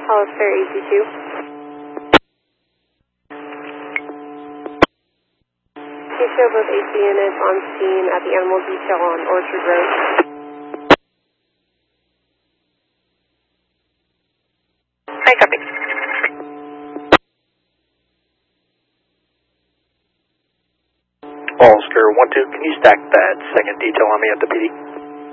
Hollister AG2. We show both AC units on scene at the animal detail on Orchard Road. Hi, copy. Oscar 1-2, can you stack that second detail on me at the PD?